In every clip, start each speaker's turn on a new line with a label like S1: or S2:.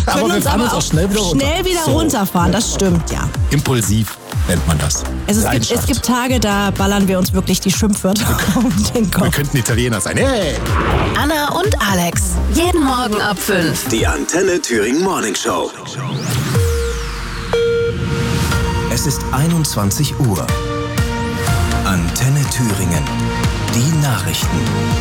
S1: können uns aber auch schnell wieder runterfahren. Das stimmt, ja.
S2: Impulsiv nennt man das.
S1: Es gibt Tage, da ballern wir uns wirklich die Schimpfwörter um den Kopf.
S2: Wir könnten Italiener sein. Hey!
S3: Anna und Alex. Jeden Morgen ab 5.
S4: Die Antenne Thüringen Morning Show. Es ist 21 Uhr. Antenne Thüringen. Die Nachrichten.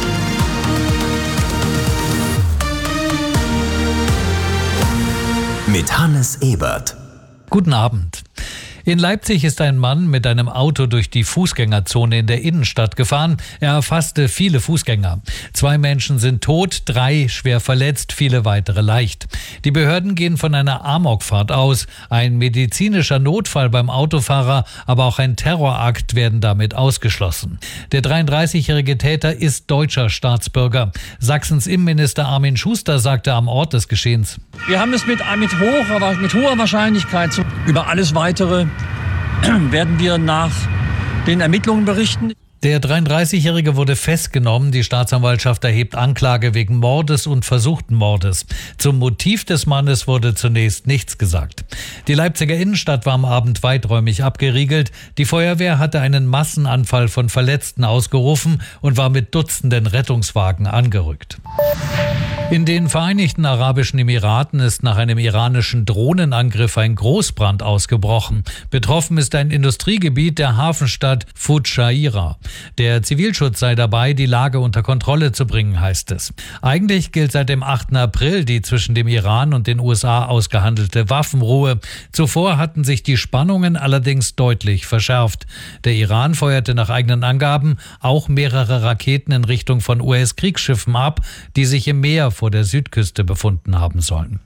S4: Mit Hannes Ebert.
S5: Guten Abend. In Leipzig ist ein Mann mit einem Auto durch die Fußgängerzone in der Innenstadt gefahren. Er erfasste viele Fußgänger. 2 Menschen sind tot, 3 schwer verletzt, viele weitere leicht. Die Behörden gehen von einer Amokfahrt aus. Ein medizinischer Notfall beim Autofahrer, aber auch ein Terrorakt werden damit ausgeschlossen. Der 33-jährige Täter ist deutscher Staatsbürger. Sachsens Innenminister Armin Schuster sagte am Ort des Geschehens:
S6: Wir haben es mit hoher Wahrscheinlichkeit über alles Weitere werden wir nach den Ermittlungen berichten.
S5: Der 33-Jährige wurde festgenommen. Die Staatsanwaltschaft erhebt Anklage wegen Mordes und versuchten Mordes. Zum Motiv des Mannes wurde zunächst nichts gesagt. Die Leipziger Innenstadt war am Abend weiträumig abgeriegelt. Die Feuerwehr hatte einen Massenanfall von Verletzten ausgerufen und war mit Dutzenden Rettungswagen angerückt. In den Vereinigten Arabischen Emiraten ist nach einem iranischen Drohnenangriff ein Großbrand ausgebrochen. Betroffen ist ein Industriegebiet der Hafenstadt Fujairah. Der Zivilschutz sei dabei, die Lage unter Kontrolle zu bringen, heißt es. Eigentlich gilt seit dem 8. April die zwischen dem Iran und den USA ausgehandelte Waffenruhe. Zuvor hatten sich die Spannungen allerdings deutlich verschärft. Der Iran feuerte nach eigenen Angaben auch mehrere Raketen in Richtung von US-Kriegsschiffen ab, die sich im Meer vor der Südküste befunden haben sollen.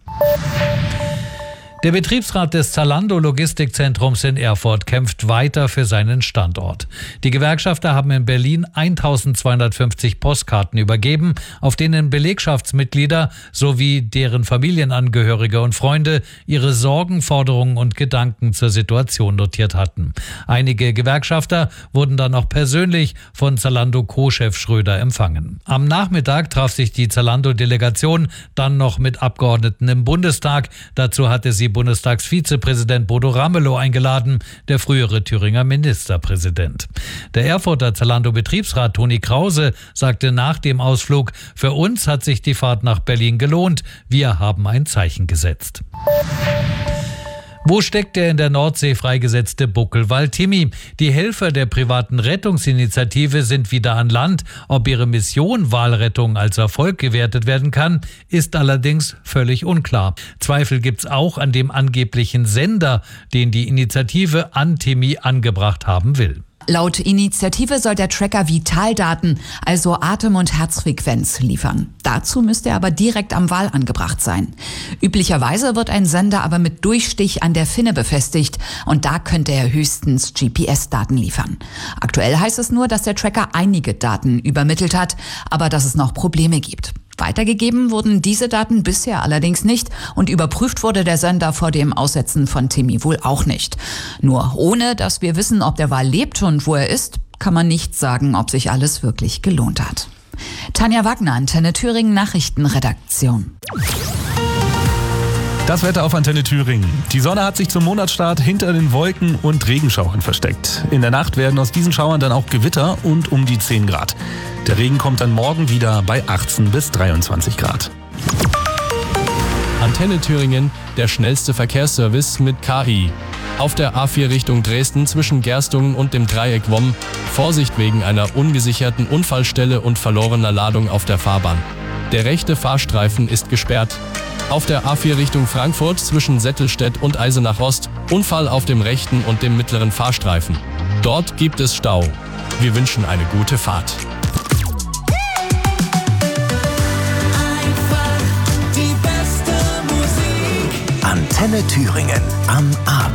S5: Der Betriebsrat des Zalando-Logistikzentrums in Erfurt kämpft weiter für seinen Standort. Die Gewerkschafter haben in Berlin 1250 Postkarten übergeben, auf denen Belegschaftsmitglieder sowie deren Familienangehörige und Freunde ihre Sorgen, Forderungen und Gedanken zur Situation notiert hatten. Einige Gewerkschafter wurden dann auch persönlich von Zalando-Co-Chef Schröder empfangen. Am Nachmittag traf sich die Zalando-Delegation dann noch mit Abgeordneten im Bundestag. Dazu hatte sie Bundestagsvizepräsident Bodo Ramelow eingeladen, der frühere Thüringer Ministerpräsident. Der Erfurter Zalando-Betriebsrat Toni Krause sagte nach dem Ausflug: Für uns hat sich die Fahrt nach Berlin gelohnt. Wir haben ein Zeichen gesetzt. Wo steckt der in der Nordsee freigesetzte Buckelwal Timmy? Die Helfer der privaten Rettungsinitiative sind wieder an Land. Ob ihre Mission Walrettung als Erfolg gewertet werden kann, ist allerdings völlig unklar. Zweifel gibt's auch an dem angeblichen Sender, den die Initiative an Timmy angebracht haben will.
S7: Laut Initiative soll der Tracker Vitaldaten, also Atem- und Herzfrequenz, liefern. Dazu müsste er aber direkt am Wal angebracht sein. Üblicherweise wird ein Sender aber mit Durchstich an der Finne befestigt und da könnte er höchstens GPS-Daten liefern. Aktuell heißt es nur, dass der Tracker einige Daten übermittelt hat, aber dass es noch Probleme gibt. Weitergegeben wurden diese Daten bisher allerdings nicht und überprüft wurde der Sender vor dem Aussetzen von Timmy wohl auch nicht. Nur ohne, dass wir wissen, ob der Wal lebt und wo er ist, kann man nicht sagen, ob sich alles wirklich gelohnt hat. Tanja Wagner, Antenne Thüringen Nachrichtenredaktion.
S8: Das Wetter auf Antenne Thüringen. Die Sonne hat sich zum Monatsstart hinter den Wolken und Regenschauern versteckt. In der Nacht werden aus diesen Schauern dann auch Gewitter und um die 10 Grad. Der Regen kommt dann morgen wieder bei 18 bis 23 Grad.
S9: Antenne Thüringen, der schnellste Verkehrsservice mit KI. Auf der A4 Richtung Dresden zwischen Gerstungen und dem Dreieck Womm. Vorsicht wegen einer ungesicherten Unfallstelle und verlorener Ladung auf der Fahrbahn. Der rechte Fahrstreifen ist gesperrt. Auf der A4 Richtung Frankfurt zwischen Settelstedt und Eisenach Ost. Unfall auf dem rechten und dem mittleren Fahrstreifen. Dort gibt es Stau. Wir wünschen eine gute Fahrt.
S4: Antenne Thüringen am Abend.